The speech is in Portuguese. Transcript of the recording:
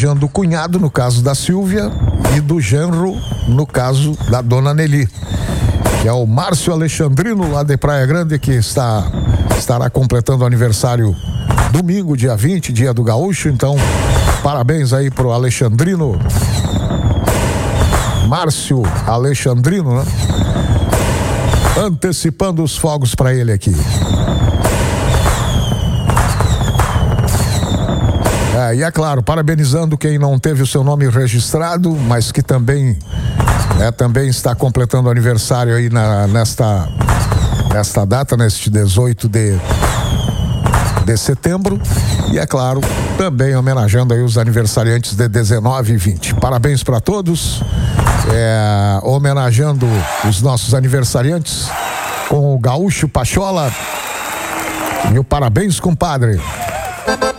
homenageando o cunhado, no caso da Silvia, e do genro, no caso da dona Nelly, que é o Márcio Alexandrino, lá de Praia Grande, que estará completando o aniversário domingo, dia 20, dia do Gaúcho. Então, parabéns aí pro Alexandrino, Márcio Alexandrino, né? Antecipando os fogos para ele aqui. E é claro, parabenizando quem não teve o seu nome registrado, mas que também está completando o aniversário aí nesta data, neste 18 de setembro. E é claro, também homenageando aí os aniversariantes de 19 e 20. Parabéns para todos. Homenageando os nossos aniversariantes com o Gaúcho Pachola. E o parabéns, compadre.